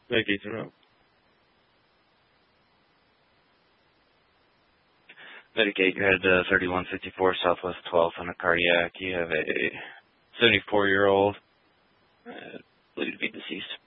Medicaid. Medicaid, you had 3154 Southwest 12th on a cardiac. You have a 74-year-old, believed to be deceased.